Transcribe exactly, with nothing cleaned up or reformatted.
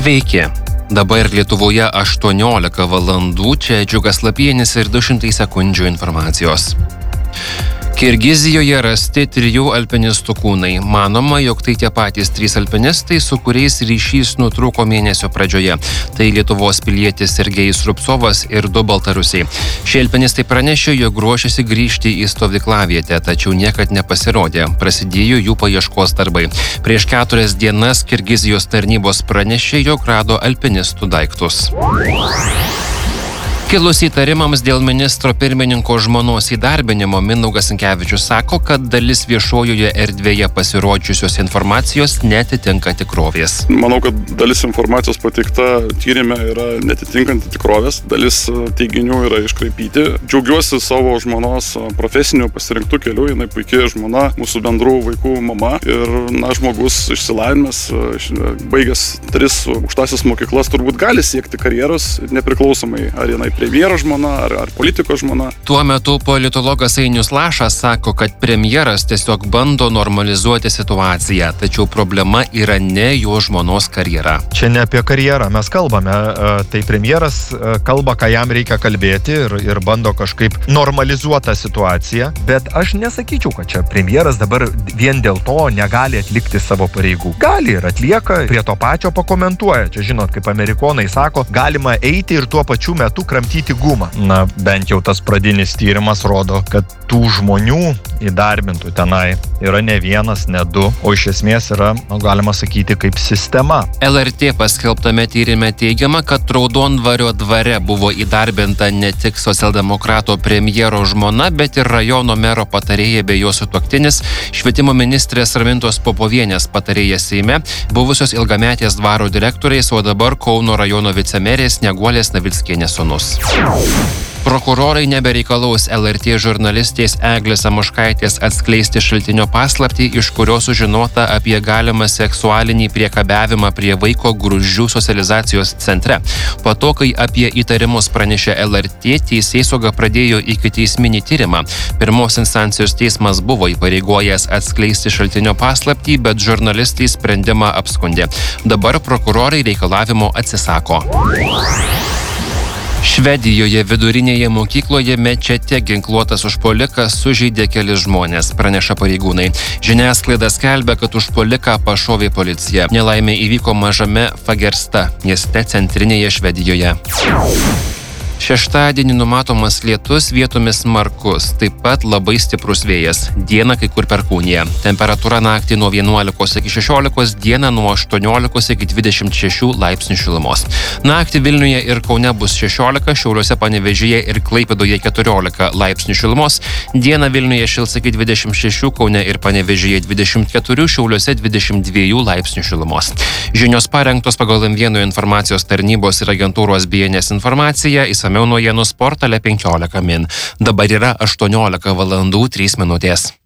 Sveiki. Dabar Lietuvoje aštuoniolika valandų, čia Džiugas Lapienis ir du šimtai sekundžių informacijos. Kirgizijoje rasti trijų alpinistų kūnai. Manoma, jog tai tie patys trys alpinistai, su kuriais ryšys nutrūko mėnesio pradžioje. Tai Lietuvos pilietis Sergejus Rubcovas ir du baltarusiai. Šie alpinistai pranešė, jog ruošiasi grįžti į stovyklavietę, tačiau niekad nepasirodė. Prasidėjo jų paieškos darbai. Prieš keturias dienas Kirgizijos tarnybos pranešė, jog rado alpinistų daiktus. Kilus įtarimams dėl ministro pirmininko žmonos įdarbinimo, Mindaugas Sinkevičius sako, kad dalis viešojoje erdvėje pasirodžiusios informacijos netitinka tikrovės. Manau, kad dalis informacijos pateikta tyrime yra netitinkanti tikrovės, dalis teiginių yra iškraipyti. Džiaugiuosi savo žmonos profesiniu pasirinktų keliu, jinai puikiai žmona, mūsų bendrų vaikų mama ir na, žmogus išsilavinęs, baigęs tris aukštąsias mokyklas, turbūt gali siekti karjeros, nepriklausomai ar jinai premjero žmona ar, ar politiko žmona. Tuo metu politologas Ainius Lašas sako, kad premjeras tiesiog bando normalizuoti situaciją, tačiau problema yra ne jo žmonos karjera. Čia ne apie karjerą mes kalbame, tai premjeras kalba, ką jam reikia kalbėti ir, ir bando kažkaip normalizuoti tą situaciją, bet aš nesakyčiau, kad čia premjeras dabar vien dėl to negali atlikti savo pareigų. Gali ir atlieka, prie to pačio pakomentuoja. Čia žinot, kaip amerikonai sako, galima eiti ir tuo pačiu metu kramtyti gumą. Na, bent jau tas pradinis tyrimas rodo, kad tų žmonių įdarbintų tenai yra ne vienas, ne du, o iš esmės yra, nu, galima sakyti, kaip sistema. L R T paskelbtame tyrime teigiama, kad Raudondvario dvare buvo įdarbinta ne tik socialdemokrato premjero žmona, bet ir rajono mero patarėja bei jo sutuoktinis, švietimo ministrės Ramintos Popovienės patarėjas Seime, buvusios ilgametės dvaro direktoriais, o dabar Kauno rajono vicemerės Snieguolės Navickienės sūnus. Prokurorai nebereikalaus L R T žurnalistės Eglės Samoškaitės atskleisti šaltinio paslaptį, iš kurio sužinota apie galimą seksualinį priekabiavimą prie vaiko Gruzdžių socializacijos centre. Po to, kai apie įtarimus pranešė L R T, teisėsauga pradėjo ikiteisminį tyrimą. Pirmos instancijos teismas buvo įpareigojęs atskleisti šaltinio paslaptį, bet žurnalistai sprendimą apskundė. Dabar prokurorai reikalavimo atsisako. Švedijoje vidurinėje mokykloje mečete ginkluotas užpuolikas sužeidė kelis žmonės, praneša pareigūnai. Žiniasklaida skelbia, kad užpuoliką pašovė policija. Nelaimė įvyko mažame Fagersta, mieste centrinėje Švedijoje. Šeštadienį numatomas lietus, vietomis smarkus, taip pat labai stiprus vėjas. Dieną kai kur perkūnija. Temperatūra naktį nuo vienuolikos iki šešiolikos, dieną nuo aštuoniolikos iki dvidešimt šešių laipsnių šilumos. Naktį Vilniuje ir Kaune bus šešiolika, Šiauliuose, Panevėžyje ir Klaipėdoje keturiolika laipsnių šilumos. Dieną Vilniuje šils iki dvidešimt šešių, Kaune ir Panevėžyje dvidešimt keturių, Šiauliuose dvidešimt dviejų laipsnių šilumos. Žinios parengtos pagal M vieno informacijos tarnybos ir agentūros B N S informaciją. Išsamiau naujienų portale penkiolika min. Dabar yra aštuoniolika valandų trys minutės.